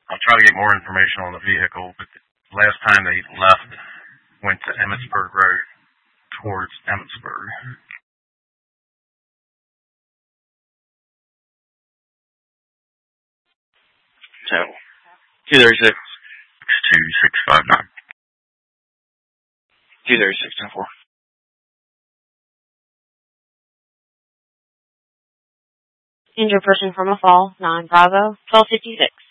I'll try to get more information on the vehicle, but the last time they left, went to Emmitsburg Road towards Emmitsburg. So, 236. 2659. 236-10-4. Injured person from a fall, 9 Bravo, 1256.